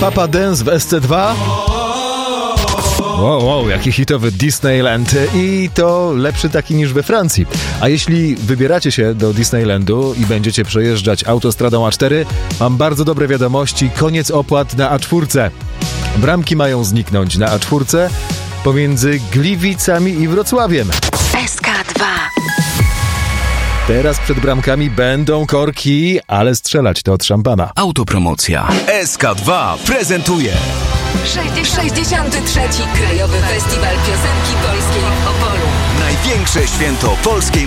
Papa Dance w SC2. Wow, jaki hitowy Disneyland i to lepszy taki niż we Francji. A jeśli wybieracie się do Disneylandu i będziecie przejeżdżać autostradą A4, mam bardzo dobre wiadomości, koniec opłat na A4. Bramki mają zniknąć na A4 pomiędzy Gliwicami i Wrocławiem. SK2. Teraz przed bramkami będą korki, ale strzelać to od szampana. Autopromocja. SK2 prezentuje 63. Krajowy Festiwal Piosenki Polskiej w Opolu. największe święto polskiej